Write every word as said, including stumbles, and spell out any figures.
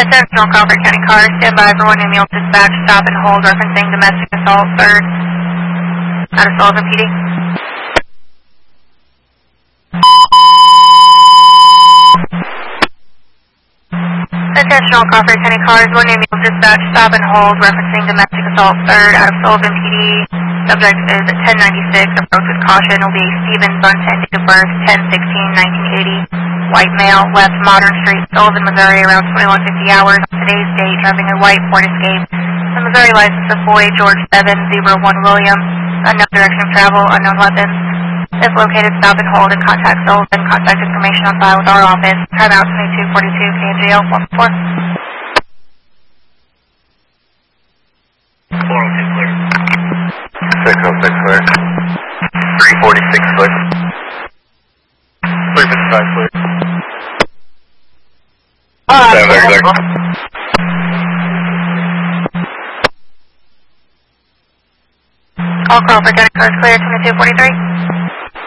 Attention all Crawford County cars, stand by for one Emil dispatch, stop and hold, referencing domestic assault, third, out of Sullivan P D. Attention all Crawford County cars, one Emil dispatch, stop and hold, referencing domestic assault, third, out of Sullivan P D. Subject is at ten ninety-six, approach with caution, will be Stephen Bunton, date of birth, ten sixteen nineteen eighty. White male, West Modern Street, Sullivan, Missouri, around twenty-one fifty hours. On today's date, driving a white Ford Escape. The Missouri license of boy George seven zero one William. Unknown direction of travel, unknown weapons. If located, stop and hold and contact Sullivan. Contact information on file with our office. Time out twenty-two forty-two, K N G L one four. four oh two clear. six oh six clear. three forty-six clear. three fifty-five clear. seven clear. All Crawford County cars clear, twenty-two forty-three.